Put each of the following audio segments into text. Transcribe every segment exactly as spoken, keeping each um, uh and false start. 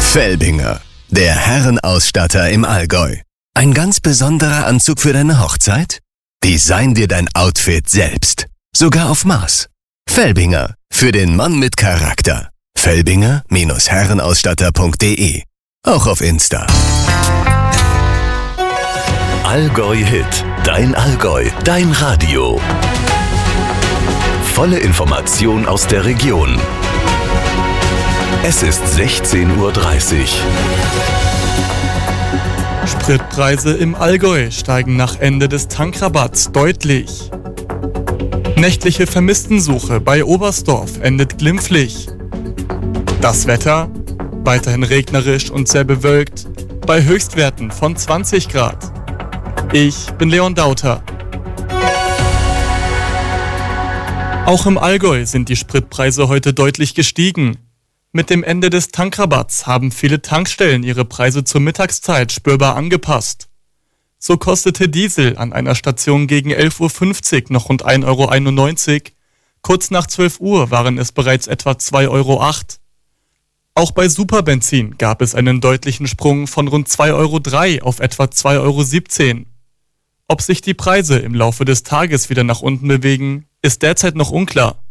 Felbinger, der Herrenausstatter im Allgäu. Ein ganz besonderer Anzug für deine Hochzeit? Design dir dein Outfit selbst. Sogar auf Maß. Felbinger, für den Mann mit Charakter. Felbinger Herrenausstatter punkt de. Auch auf Insta. Allgäu Hit. Dein Allgäu. Dein Radio. Volle Information aus der Region. Es ist sechzehn Uhr dreißig. Spritpreise im Allgäu steigen nach Ende des Tankrabatts deutlich. Nächtliche Vermisstensuche bei Oberstdorf endet glimpflich. Das Wetter? Weiterhin regnerisch und sehr bewölkt, bei Höchstwerten von zwanzig Grad. Ich bin Leon Dauter. Auch im Allgäu sind die Spritpreise heute deutlich gestiegen. Mit dem Ende des Tankrabatts haben viele Tankstellen ihre Preise zur Mittagszeit spürbar angepasst. So kostete Diesel an einer Station gegen elf Uhr fünfzig noch rund ein Euro einundneunzig, kurz nach zwölf Uhr waren es bereits etwa zwei Euro acht. Auch bei Superbenzin gab es einen deutlichen Sprung von rund zwei Euro drei auf etwa zwei Euro siebzehn. Ob sich die Preise im Laufe des Tages wieder nach unten bewegen, ist derzeit noch unklar.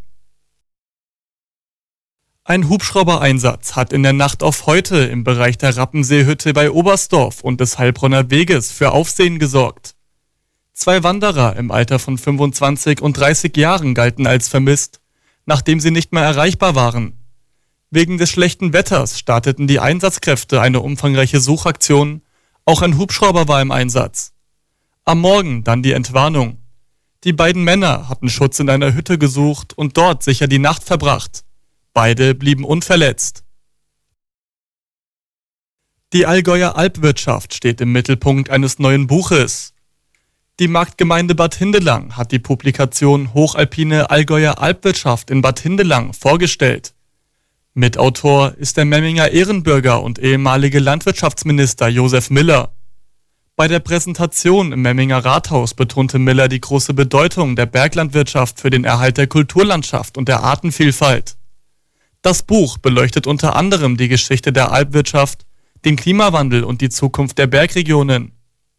Ein Hubschraubereinsatz hat in der Nacht auf heute im Bereich der Rappenseehütte bei Oberstdorf und des Heilbronner Weges für Aufsehen gesorgt. Zwei Wanderer im Alter von fünfundzwanzig und dreißig Jahren galten als vermisst, nachdem sie nicht mehr erreichbar waren. Wegen des schlechten Wetters starteten die Einsatzkräfte eine umfangreiche Suchaktion, auch ein Hubschrauber war im Einsatz. Am Morgen dann die Entwarnung. Die beiden Männer hatten Schutz in einer Hütte gesucht und dort sicher die Nacht verbracht. Beide blieben unverletzt. Die Allgäuer Alpwirtschaft steht im Mittelpunkt eines neuen Buches. Die Marktgemeinde Bad Hindelang hat die Publikation Hochalpine Allgäuer Alpwirtschaft in Bad Hindelang vorgestellt. Mitautor ist der Memminger Ehrenbürger und ehemalige Landwirtschaftsminister Josef Miller. Bei der Präsentation im Memminger Rathaus betonte Miller die große Bedeutung der Berglandwirtschaft für den Erhalt der Kulturlandschaft und der Artenvielfalt. Das Buch beleuchtet unter anderem die Geschichte der Alpwirtschaft, den Klimawandel und die Zukunft der Bergregionen.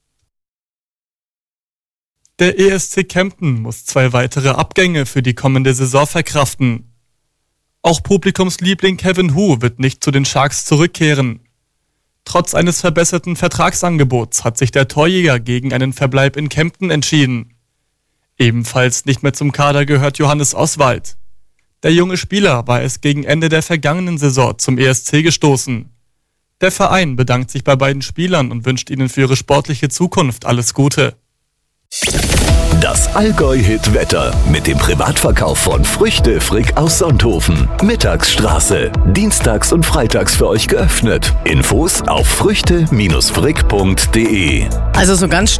Der E S C Kempten muss zwei weitere Abgänge für die kommende Saison verkraften. Auch Publikumsliebling Kevin Hu wird nicht zu den Sharks zurückkehren. Trotz eines verbesserten Vertragsangebots hat sich der Torjäger gegen einen Verbleib in Kempten entschieden. Ebenfalls nicht mehr zum Kader gehört Johannes Oswald. Der junge Spieler war es gegen Ende der vergangenen Saison zum E S C gestoßen. Der Verein bedankt sich bei beiden Spielern und wünscht ihnen für ihre sportliche Zukunft alles Gute. Das Allgäu-Hit-Wetter mit dem Privatverkauf von Früchte Frick aus Sonthofen. Mittagsstraße. Dienstags und freitags für euch geöffnet. Infos auf früchte Frick punkt de. Also so ganz